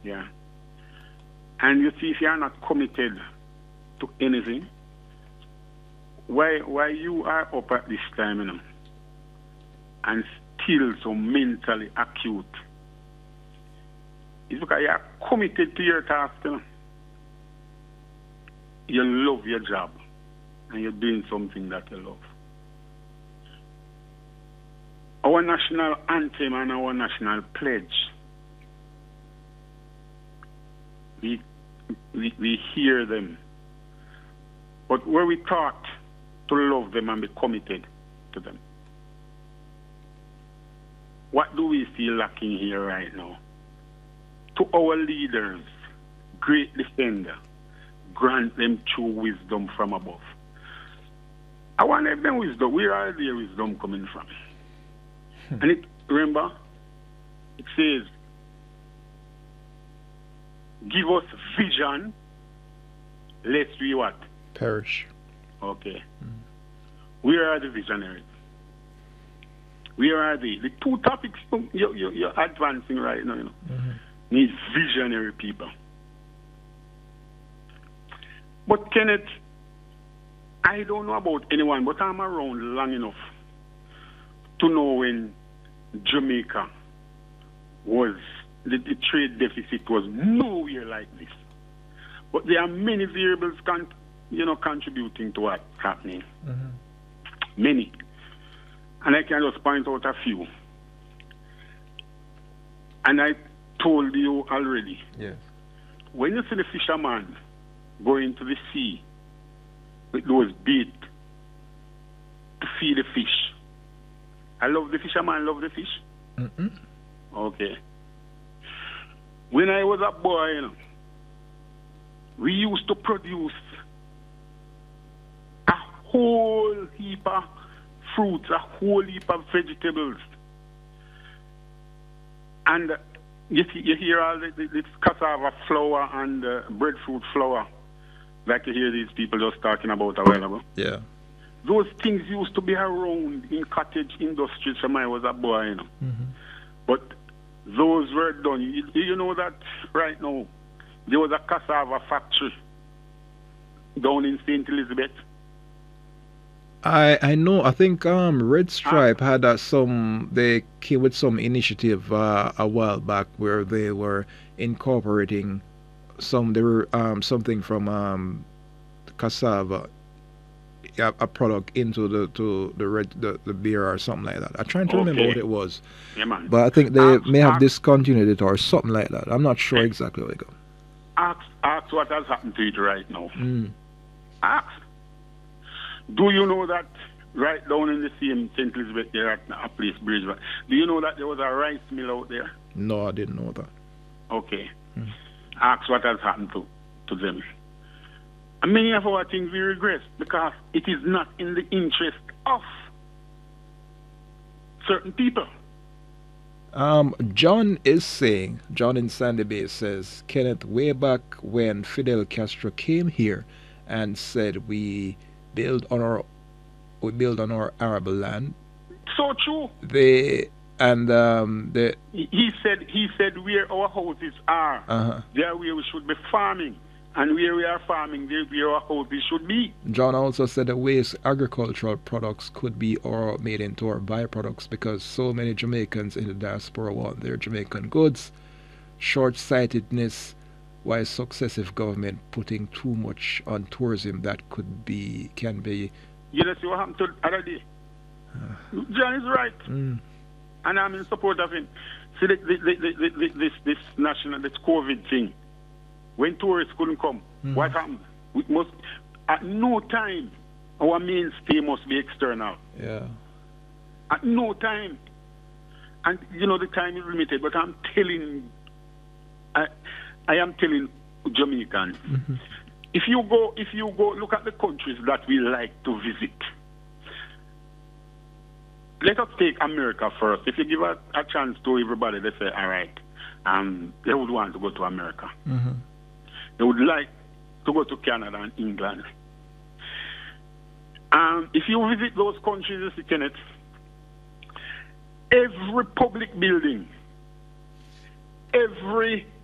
Yeah. And you see, if you are not committed to anything, why you are up at this time, and still so mentally acute, it's because you are committed to your task, You love your job, and you're doing something that you love. Our national anthem and our national pledge, we hear them. But were we taught to love them and be committed to them? What do we feel lacking here right now? To our leaders, great defender, grant them true wisdom from above. I want them wisdom. Where are their wisdom coming from? And remember, it says, give us vision, lest we what? Perish. Okay. Where are the visionaries? Where are they? The two topics you're advancing right now, need visionary people. But Kenneth, I don't know about anyone, but I'm around long enough to know when Jamaica was, the trade deficit was nowhere like this. But there are many variables contributing to what's happening. Many. And I can just point out a few. And I told you already. Yes. When you see the fisherman going to the sea with those bait to feed the fish, I love the fisherman, love the fish. Okay. When I was a boy, we used to produce a whole heap of fruits, a whole heap of vegetables. And you hear all this cassava flour and breadfruit flour, like you hear these people just talking about a while ago. Yeah. Those things used to be around in cottage industries when I was a boy, But those were done. You know that right now there was a cassava factory down in St. Elizabeth. I know. I think Red Stripe had they came with some initiative a while back where they were incorporating something from cassava, a product into the beer or something like that. I'm trying to remember what it was. Yeah, man. But I think they may have discontinued it or something like that. I'm not sure exactly where it goes. Ask what has happened to it right now. Ask. Do you know that right down in the same St. Elizabeth there at a place, Bridge, do you know that there was a rice mill out there? No, I didn't know that. Okay. Ask what has happened to them. And many of our things we regret because it is not in the interest of certain people. John in Sandy Bay says, Kenneth, way back when Fidel Castro came here and said we build on our arable land. So true. He said where our houses are, there where we should be farming. And where we are farming, there where our houses should be. John also said the waste agricultural products could be made into our byproducts because so many Jamaicans in the diaspora want their Jamaican goods. Short-sightedness, why successive government putting too much on tourism that can be. You know, see what happened to the other day? John is right. And I'm in support of him. See, this COVID thing. When tourists couldn't come, what happened? We must, at no time, our mainstay must be external. Yeah. At no time. And, the time is limited, but I'm telling, I am telling Jamaicans, if you go, look at the countries that we like to visit. Let us take America first. If you give a chance to everybody, they say, all right, they would want to go to America. They would like to go to Canada and England. If you visit those countries, you see, Kenneth, every public building, every